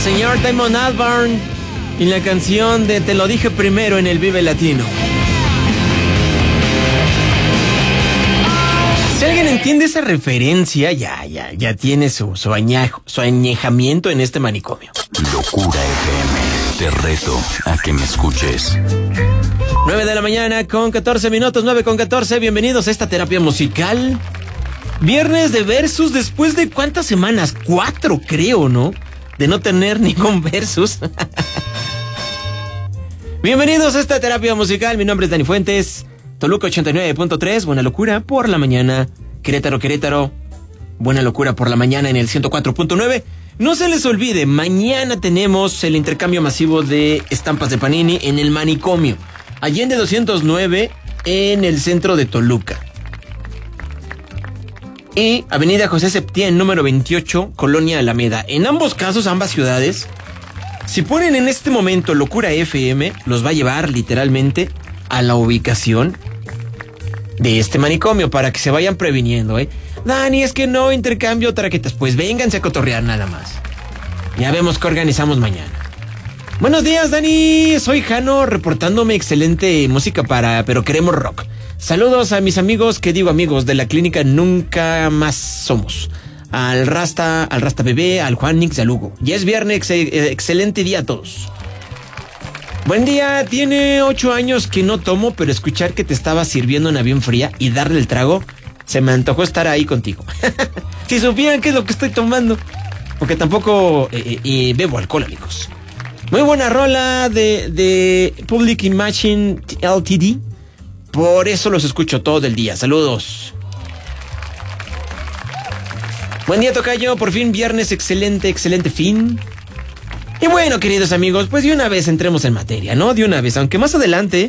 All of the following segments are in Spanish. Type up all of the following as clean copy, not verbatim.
señor Damon Albarn y la canción de Te lo dije primero en el Vive Latino. Si alguien entiende esa referencia, ya tiene su añejamiento en este manicomio. Locura FM, te reto a que me escuches. 9 de la mañana con 14 minutos, 9 con 14, bienvenidos a esta terapia musical. Viernes de versus, después de ¿cuántas semanas? 4 creo, ¿no? De no tener ningún versus. Bienvenidos a esta terapia musical, mi nombre es Dani Fuentes. Toluca 89.3, Buena Locura por la mañana. Querétaro, Buena Locura por la mañana en el 104.9. No se les olvide, mañana tenemos el intercambio masivo de estampas de Panini en el manicomio. Allende 209 en el centro de Toluca. Y Avenida José Septién, número 28, Colonia Alameda. En ambos casos, ambas ciudades, si ponen en este momento Locura FM, los va a llevar literalmente a la ubicación de este manicomio para que se vayan previniendo, Dani, es que no intercambio tarjetas. Pues vénganse a cotorrear nada más. Ya vemos qué organizamos mañana. Buenos días, Dani. Soy Jano, reportándome excelente música pero queremos rock. Saludos a mis amigos, amigos de la clínica Nunca Más Somos. Al Rasta Bebé, al Juan Nix y al Hugo. Ya es viernes, excelente día a todos. Buen día, tiene 8 años que no tomo, pero escuchar que te estaba sirviendo una bien fría y darle el trago, se me antojó estar ahí contigo. Si supieran qué es lo que estoy tomando, porque tampoco bebo alcohol, amigos. Muy buena rola de Public Imagine Ltd. Por eso los escucho todo el día. Saludos. Buen día, tocayo. Por fin viernes, excelente fin. Y bueno, queridos amigos, pues de una vez entremos en materia, ¿no? De una vez, aunque más adelante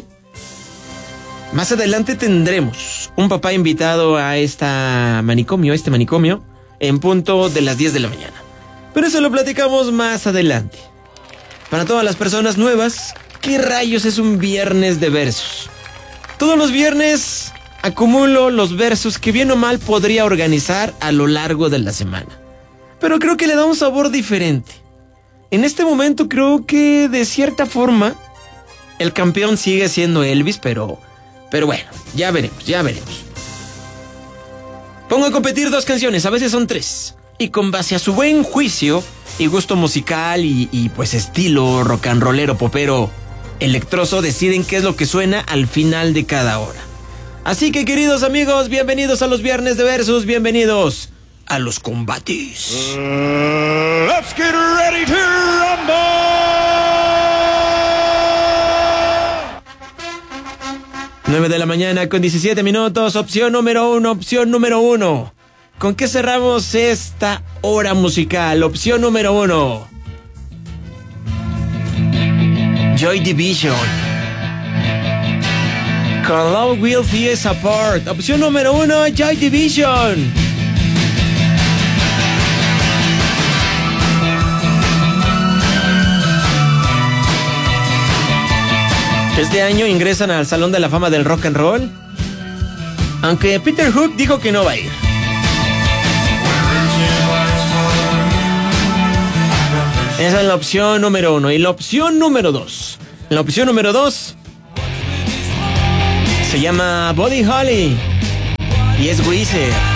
tendremos un papá invitado a este manicomio, en punto de las 10 de la mañana. Pero eso lo platicamos más adelante. Para todas las personas nuevas, ¿qué rayos es un viernes de versos? Todos los viernes acumulo los versos que bien o mal podría organizar a lo largo de la semana. Pero creo que le da un sabor diferente. En este momento creo que de cierta forma el campeón sigue siendo Elvis, pero bueno, ya veremos. Pongo a competir 2 canciones, a veces son 3. Y con base a su buen juicio y gusto musical y pues estilo rock and rollero, popero, electroso, deciden qué es lo que suena al final de cada hora. Así que, queridos amigos, bienvenidos a los viernes de versus, bienvenidos a los combates. Let's get ready to rumble. 9 de la mañana con 17 minutos, opción número uno. ¿Con qué cerramos esta hora musical? Opción número 1. Joy Division. Con Love Will Tear Us Apart. Opción número 1, Joy Division. Este año ingresan al Salón de la Fama del Rock and Roll, aunque Peter Hook dijo que no va a ir. Esa es la opción número 1. Y la opción número 2. La opción número 2 se llama Buddy Holly y es Weezer.